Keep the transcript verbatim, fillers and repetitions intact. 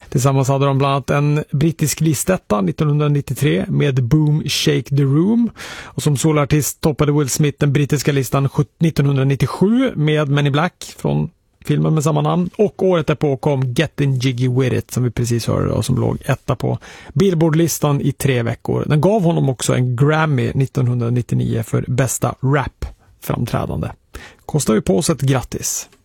Tillsammans hade de bland annat en brittisk listetta nittonhundranittiotre med Boom Shake the Room. Och som solartist toppade Will Smith den brittiska listan nittonhundranittiosju med Men in Black från filmen med samma namn. Och året därpå kom Getting Jiggy With It som vi precis hörde och som låg etta på Billboard-listan i tre veckor. Den gav honom också en Grammy nittonhundranittionio för bästa rap-framträdande. Kostar ju på oss ett grattis.